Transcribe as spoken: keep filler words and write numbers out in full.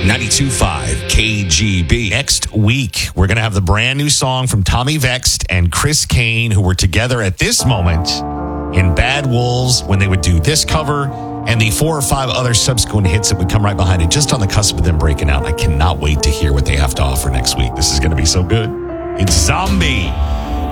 ninety-two point five K G B. Next week, we're going to have the brand new song from Tommy Vext and Chris Kane, who were together at this moment in Bad Wolves when they would do this cover and the four or five other subsequent hits that would come right behind it, just on the cusp of them breaking out. I cannot wait to hear what they have to offer next week. This is going to be so good. It's Zombie.